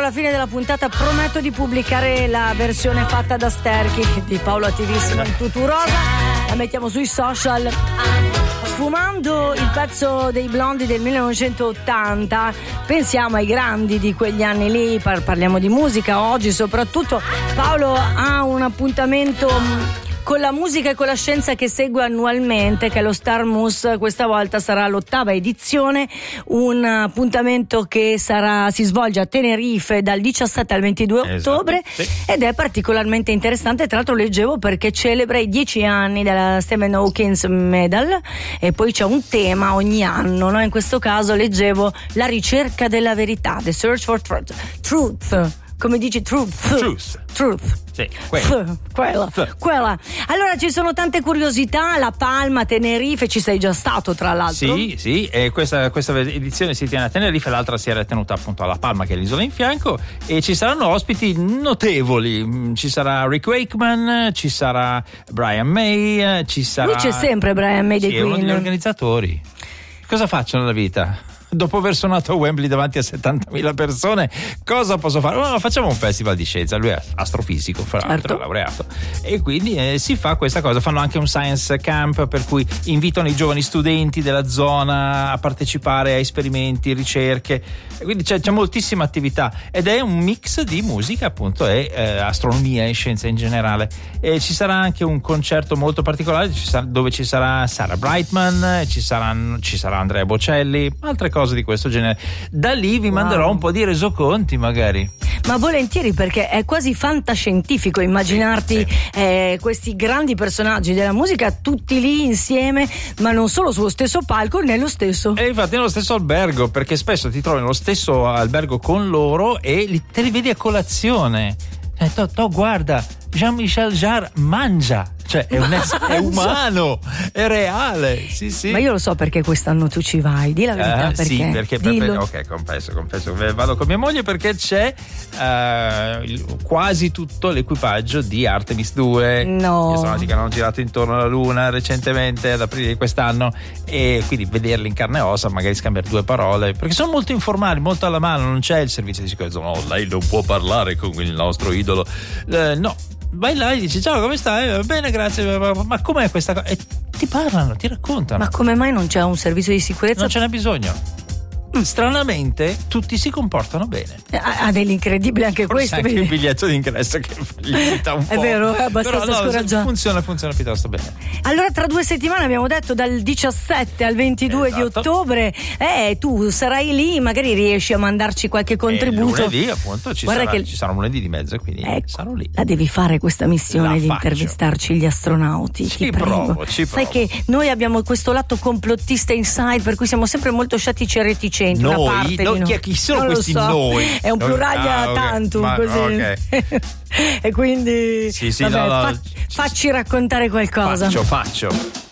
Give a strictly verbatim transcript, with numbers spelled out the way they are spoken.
alla fine della puntata, prometto di pubblicare la versione fatta da Sterchi di Paolo Attivissimo in tutto rosa. La mettiamo sui social. Sfumando il pezzo dei Blondi del millenovecentottanta, pensiamo ai grandi di quegli anni lì, par- parliamo di musica oggi soprattutto. Paolo ha un appuntamento con la musica e con la scienza che segue annualmente, che è lo Starmus. Questa volta sarà l'ottava edizione, un appuntamento che sarà si svolge a Tenerife dal diciassette al ventidue esatto, ottobre, sì. Ed è particolarmente interessante. Tra l'altro leggevo perché celebra i dieci anni della Stephen Hawking Medal e poi c'è un tema ogni anno, no? In questo caso leggevo la ricerca della verità, the search for truth, truth. Come dici truth? Truth. Truth. Sì, quella. F, quella, F. quella. Allora ci sono tante curiosità, La Palma, Tenerife, ci sei già stato tra l'altro? Sì, sì, e questa, questa edizione si tiene a Tenerife, l'altra si era tenuta appunto alla Palma, che è l'isola in fianco, e ci saranno ospiti notevoli. Ci sarà Rick Wakeman, ci sarà Brian May, ci sarà... Lui c'è sempre Brian May dei sì, Queen. È uno degli organizzatori. Cosa faccio nella vita? Dopo aver suonato a Wembley davanti a settantamila persone, cosa posso fare? Oh, facciamo un festival di scienza. Lui è astrofisico, fra l'altro, certo. È laureato, e quindi eh, si fa questa cosa. Fanno anche un science camp per cui invitano i giovani studenti della zona a partecipare a esperimenti, ricerche, e quindi c'è, c'è moltissima attività ed è un mix di musica appunto e eh, astronomia e scienza in generale. E ci sarà anche un concerto molto particolare ci sarà, dove ci sarà Sarah Brightman, ci, saranno, ci sarà Andrea Bocelli, altre cose di questo genere. Da lì vi wow. manderò un po' di resoconti magari. Ma volentieri, perché è quasi fantascientifico immaginarti sì, sì. Eh, questi grandi personaggi della musica tutti lì insieme, ma non solo sullo stesso palco, nello stesso. E infatti nello stesso albergo, perché spesso ti trovi nello stesso albergo con loro e li, te li vedi a colazione. Eh, to, to, guarda, Jean-Michel Jarre mangia, cioè è, un es- è umano, è reale, sì sì. Ma io lo so perché quest'anno tu ci vai, di la verità. Uh, perché? Sì, perché per, ok, confesso, confesso, vado con mia moglie perché c'è uh, il, quasi tutto l'equipaggio di Artemis due. No. Gli astronauti che hanno girato intorno alla Luna recentemente, ad aprile di quest'anno, e quindi vederli in carne e ossa, magari scambiare due parole, perché sono molto informali, molto alla mano, non c'è il servizio di sicurezza, no, lei non può parlare con il nostro idolo, uh, no. Vai là e dici ciao, come stai? Bene, grazie, ma, ma com'è questa cosa? E ti parlano, ti raccontano. Ma come mai non c'è un servizio di sicurezza? Non ce n'è bisogno. Stranamente tutti si comportano bene. Ha, ha dell'incredibile anche forse questo. Anche vedi? il biglietto d'ingresso che gli aiuta un po'. È vero, è abbastanza però no, scoraggiato. Funziona, funziona piuttosto bene. Allora tra due settimane abbiamo detto dal diciassette al ventidue esatto. di ottobre, eh, tu sarai lì, magari riesci a mandarci qualche contributo. E lunedì appunto ci sarà, che... ci sarà un lunedì di mezzo, quindi ecco, sarò lì. La devi fare questa missione la di faccio. intervistarci gli astronauti. Ci ti provo, prego. ci Sai provo. che noi abbiamo questo lato complottista inside, per cui siamo sempre molto scettici e reticenti. Noi? Una parte No, di noi. chi, chi sono non questi lo so. noi? È un plurale ah, a okay. tantum, Ma, così. Okay. E quindi sì, sì, vabbè, no, no, fa- facci raccontare qualcosa. Faccio, faccio.